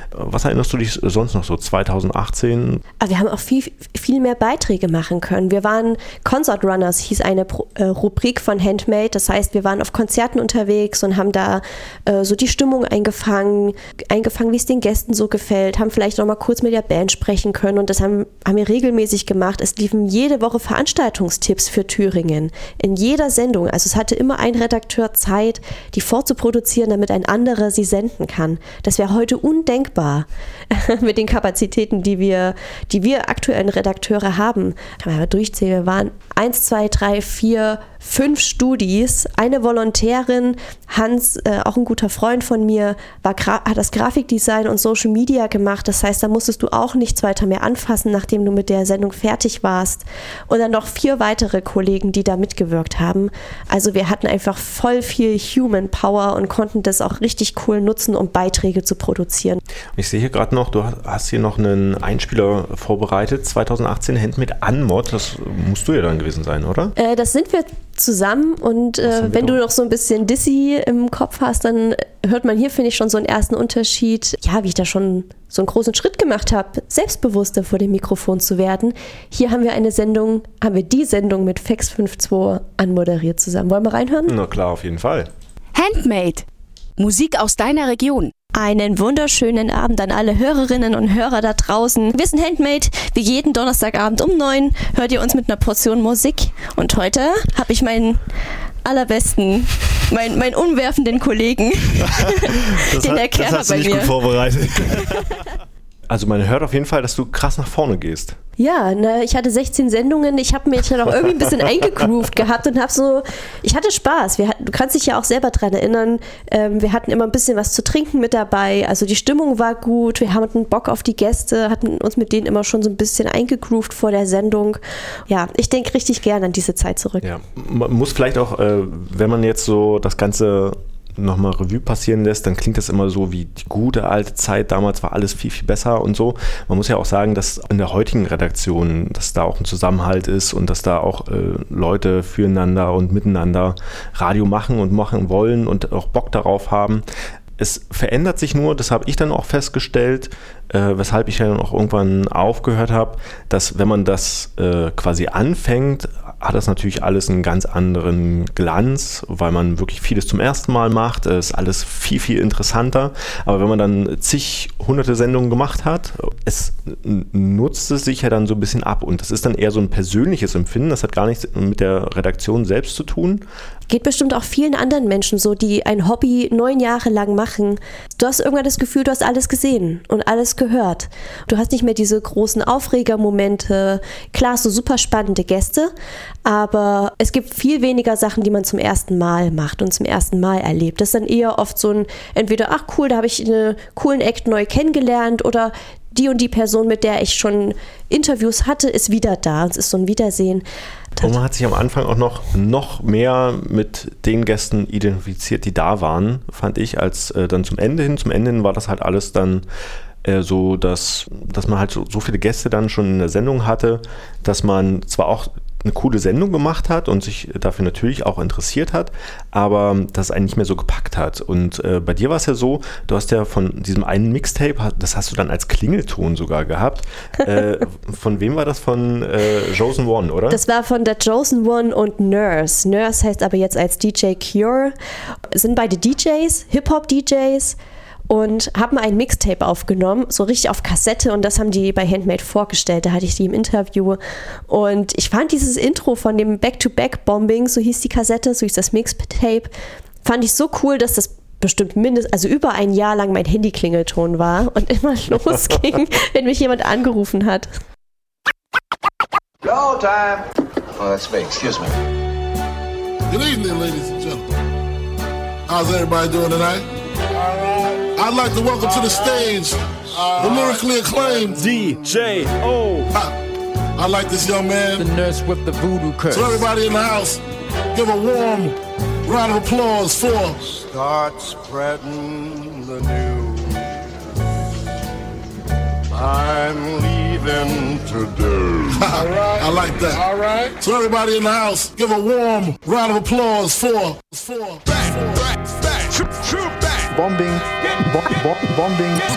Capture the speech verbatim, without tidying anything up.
Was erinnerst du dich sonst noch so zwanzig achtzehn? Aber wir haben auch viel, viel mehr Beiträge machen können. Wir waren Concert Runners, hieß eine Pro, äh, Rubrik von Handmade. Das heißt, wir waren auf Konzerten unterwegs und haben da äh, so die Stimmung eingefangen, eingefangen, wie es den Gästen so gefällt, haben vielleicht noch mal kurz mit der Band sprechen können und das haben, haben wir regelmäßig gemacht. Es liefen jede Woche Veranstaltungstipps für Thüringen in jeder Sendung. Also es hatte immer ein Redakteur Zeit, die vorzuproduzieren, damit ein anderer sie senden kann. Das wäre heute undenkbar mit den Kapazitäten, die wir, die wir aktuellen Redakteure haben. Kann man mal durchzählen. Wir waren eins, zwei, drei, vier, fünf Studis, eine Volontärin, Hans, äh, auch ein guter Freund von mir, war Gra- hat das Grafikdesign und Social Media gemacht. Das heißt, da musstest du auch nichts weiter mehr anfassen, nachdem du mit der Sendung fertig warst. Und dann noch vier weitere Kollegen, die da mitgewirkt haben. Also wir hatten einfach voll viel Human Power und konnten das auch richtig cool nutzen, um Beiträge zu produzieren. Ich sehe hier gerade noch, du hast hier noch einen Einspieler vorbereitet, zwanzig achtzehn Handmade Anmod, das musst du ja dann gewesen sein, oder? Äh, das sind wir zusammen und äh, wenn du noch so ein bisschen Dizzy im Kopf hast, dann hört man hier, finde ich, schon so einen ersten Unterschied, ja, wie ich da schon so einen großen Schritt gemacht habe, selbstbewusster vor dem Mikrofon zu werden. Hier haben wir eine Sendung, haben wir die Sendung mit Fex zweiundfünfzig anmoderiert zusammen. Wollen wir reinhören? Na klar, auf jeden Fall. Handmade. Musik aus deiner Region. Einen wunderschönen Abend an alle Hörerinnen und Hörer da draußen. Wir sind Handmade. Wie jeden Donnerstagabend um neun hört ihr uns mit einer Portion Musik. Und heute habe ich meinen allerbesten, meinen, meinen umwerfenden Kollegen, das den hat, Herr Kerber das hast du bei nicht mir. Gut vorbereitet. Also man hört auf jeden Fall, dass du krass nach vorne gehst. Ja, ne, ich hatte sechzehn Sendungen, ich habe mich dann auch irgendwie ein bisschen eingegroovt gehabt und habe so, ich hatte Spaß. Wir hatten, du kannst dich ja auch selber dran erinnern, ähm, wir hatten immer ein bisschen was zu trinken mit dabei, also die Stimmung war gut, wir hatten Bock auf die Gäste, hatten uns mit denen immer schon so ein bisschen eingegroovt vor der Sendung. Ja, ich denke richtig gern an diese Zeit zurück. Ja, man muss vielleicht auch, äh, wenn man jetzt so das Ganze nochmal Revue passieren lässt, dann klingt das immer so wie die gute alte Zeit, damals war alles viel, viel besser und so. Man muss ja auch sagen, dass in der heutigen Redaktion, dass da auch ein Zusammenhalt ist und dass da auch äh, Leute füreinander und miteinander Radio machen und machen wollen und auch Bock darauf haben. Es verändert sich nur, das habe ich dann auch festgestellt, äh, weshalb ich ja dann auch irgendwann aufgehört habe, dass wenn man das äh, quasi anfängt, hat das natürlich alles einen ganz anderen Glanz, weil man wirklich vieles zum ersten Mal macht, ist alles viel, viel interessanter. Aber wenn man dann zig, hunderte Sendungen gemacht hat, es nutzt es sich ja dann so ein bisschen ab und das ist dann eher so ein persönliches Empfinden, das hat gar nichts mit der Redaktion selbst zu tun. Geht bestimmt auch vielen anderen Menschen so, die ein Hobby neun Jahre lang machen. Du hast irgendwann das Gefühl, du hast alles gesehen und alles gehört. Du hast nicht mehr diese großen Aufregermomente. Klar, hast du super spannende Gäste, aber es gibt viel weniger Sachen, die man zum ersten Mal macht und zum ersten Mal erlebt. Das ist dann eher oft so ein, entweder, ach cool, da habe ich einen coolen Act neu kennengelernt oder die und die Person, mit der ich schon Interviews hatte, ist wieder da. Es ist so ein Wiedersehen. Und man hat sich am Anfang auch noch, noch mehr mit den Gästen identifiziert, die da waren, fand ich, als äh, dann zum Ende hin. Zum Ende hin war das halt alles dann äh, so, dass, dass man halt so, so viele Gäste dann schon in der Sendung hatte, dass man zwar auch eine coole Sendung gemacht hat und sich dafür natürlich auch interessiert hat, aber das einen nicht mehr so gepackt hat. Und äh, bei dir war es ja so, du hast ja von diesem einen Mixtape, das hast du dann als Klingelton sogar gehabt. Äh, von wem war das? Von äh, Chosen One, oder? Das war von der Chosen One und Nurse. Nurse heißt aber jetzt als D J Cure. Es sind beide D Js, Hip-Hop-D Js. Und haben ein Mixtape aufgenommen, so richtig auf Kassette, und das haben die bei Handmade vorgestellt, da hatte ich die im Interview und ich fand dieses Intro von dem Back-to-Back-Bombing, so hieß die Kassette, so hieß das Mixtape, fand ich so cool, dass das bestimmt mindestens, also über ein Jahr lang mein Handy-Klingelton war und immer losging, wenn mich jemand angerufen hat. Go time! Oh, that's me, excuse me. Good evening, ladies and gentlemen. How's everybody doing tonight? I'd like to welcome to the stage the lyrically acclaimed D J O. I like this young man. The nurse with the voodoo curse. So everybody in the house, give a warm round of applause for. Start spreading the news. I'm leaving today. I like that. All right. So everybody in the house, give a warm round of applause for. for. Back, back, back, true, true back. Bombing, bo- bo- bombing.